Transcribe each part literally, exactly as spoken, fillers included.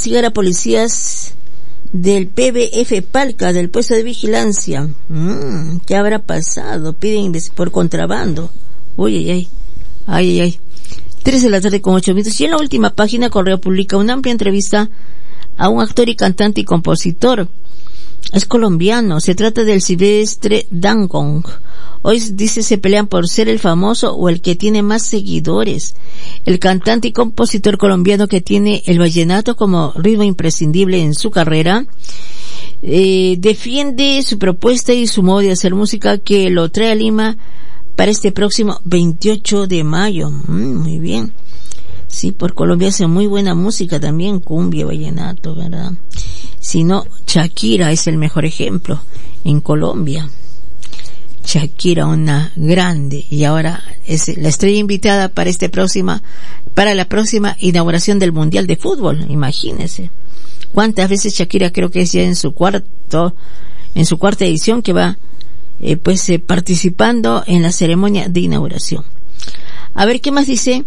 investigar a policías del P B F Palca, del puesto de vigilancia. Mm, ¿Qué habrá pasado? Piden por contrabando. Uy, ay, ay. Ay, ay, ay. Tres de la tarde con ocho minutos. Y en la última página, Correo publica una amplia entrevista a un actor y cantante y compositor. Es colombiano. Se trata del Silvestre Dangond. Hoy dice se pelean por ser el famoso o el que tiene más seguidores. El cantante y compositor colombiano que tiene el vallenato como ritmo imprescindible en su carrera, eh, defiende su propuesta y su modo de hacer música que lo trae a Lima para este próximo veintiocho de mayo. Mm, muy bien. Sí, por Colombia hace muy buena música también, cumbia, vallenato, ¿verdad? Si no, Shakira es el mejor ejemplo en Colombia. Shakira, una grande, y ahora es la estrella invitada para este próxima, para la próxima inauguración del Mundial de Fútbol. Imagínense cuántas veces Shakira, creo que es ya en su cuarto, en su cuarta edición que va, eh, pues eh, participando en la ceremonia de inauguración. A ver qué más dice.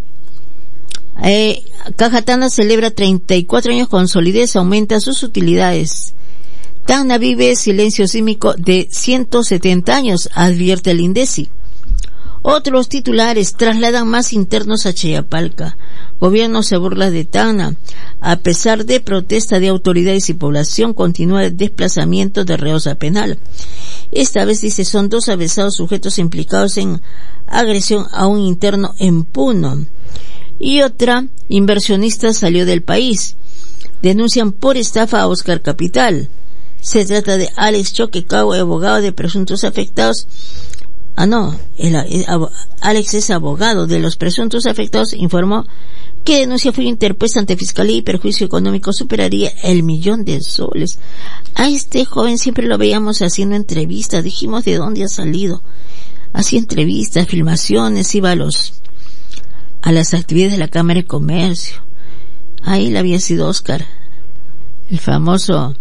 Eh, Caja Tacna celebra treinta y cuatro años con solidez, aumenta sus utilidades. Tacna vive silencio sísmico de ciento setenta años, advierte el INDECI. Otros titulares trasladan más internos a Chayapalca. Gobierno se burla de Tacna. A pesar de protesta de autoridades y población, continúa el desplazamiento de reos a penal. Esta vez dice son dos avesados sujetos implicados en agresión a un interno en Puno. Y otra, inversionista salió del país. Denuncian por estafa a Oscar Capital. Se trata de Alex Choquecao, abogado de presuntos afectados. Ah, no, el, el, Alex es abogado de los presuntos afectados. Informó que denuncia fue interpuesta ante Fiscalía y perjuicio económico superaría el millón de soles. A este joven siempre lo veíamos haciendo entrevistas. Dijimos de dónde ha salido. Hacía entrevistas, filmaciones, iba a los a las actividades de la Cámara de Comercio. Ahí le había sido Oscar, el famoso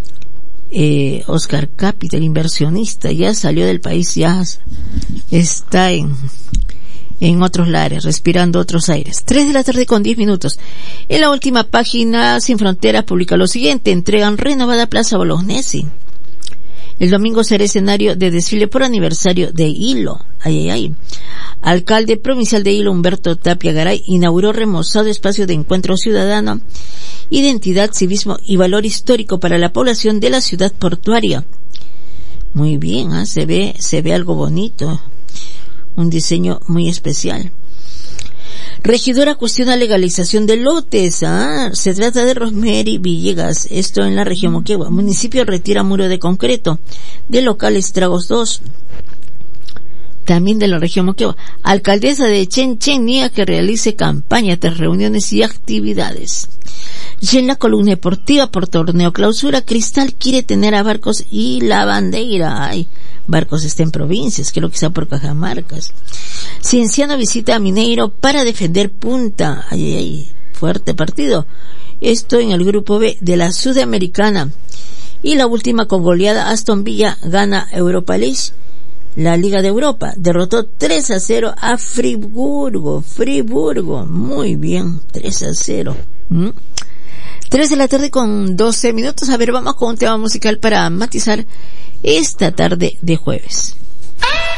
eh, Oscar Capital, inversionista. Ya salió del país, ya está en en otros lares, respirando otros aires. Tres de la tarde con diez minutos. En la última página, Sin Fronteras publica lo siguiente: entregan renovada Plaza Bolognesi. El domingo será escenario de desfile por aniversario de Hilo. Ay, ay, ay. Alcalde provincial de Hilo, Humberto Tapia Garay, inauguró remozado espacio de encuentro ciudadano, identidad, civismo y valor histórico para la población de la ciudad portuaria. Muy bien, ¿eh? se ve, se ve algo bonito. Un diseño muy especial. Regidora cuestiona legalización de lotes. Ah, se trata de Rosemary Villegas. Esto en la región Moquegua. Municipio retira muro de concreto de local Estragos dos. También de la región Moquegua. Alcaldesa de Chenchen niega que realice campaña tras reuniones y actividades. Y en la columna deportiva por torneo clausura, Cristal quiere tener a Barcos y La Bandera. Ay, Barcos está en provincias, creo que está por Cajamarcas. Cienciano visita a Mineiro para defender Punta. Ay, ay, ay, fuerte partido. Esto en el grupo B de la Sudamericana. Y la última con goleada, Aston Villa gana Europa League, la Liga de Europa. Derrotó tres a cero a Friburgo. Friburgo, muy bien, tres a cero. ¿Mm? tres de la tarde con doce minutos. A ver, vamos con un tema musical para matizar esta tarde de jueves.